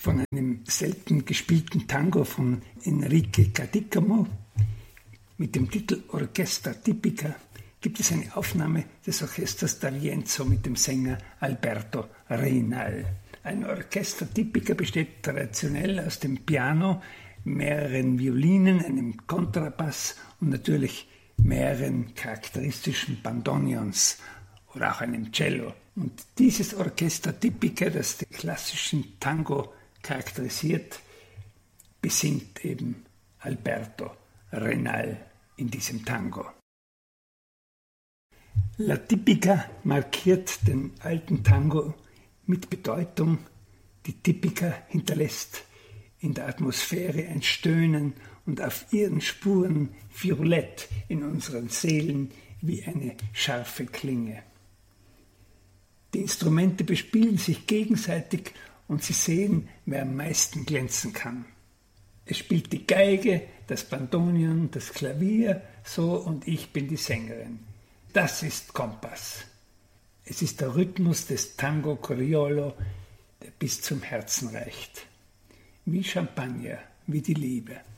von einem selten gespielten Tango von Enrique Cadícamo mit dem Titel Orchestra Tipica gibt es eine Aufnahme des Orchesters D'Arienzo mit dem Sänger Alberto Reinal. Ein Orchestra Tipica besteht traditionell aus dem Piano, mehreren Violinen, einem Kontrabass und natürlich mehreren charakteristischen Bandoneons oder auch einem Cello. Und dieses Orchestra Tipica, das den klassischen Tango charakterisiert, besingt eben Alberto Reinal in diesem Tango. La Tipica markiert den alten Tango mit Bedeutung. Die Tipica hinterlässt in der Atmosphäre ein Stöhnen und auf ihren Spuren violett in unseren Seelen wie eine scharfe Klinge. Die Instrumente bespielen sich gegenseitig und sie sehen, wer am meisten glänzen kann. Es spielt die Geige, das Bandoneon, das Klavier, so und ich bin die Sängerin. Das ist Kompass. Es ist der Rhythmus des Tango Criollo, der bis zum Herzen reicht. Wie Champagner, wie die Liebe.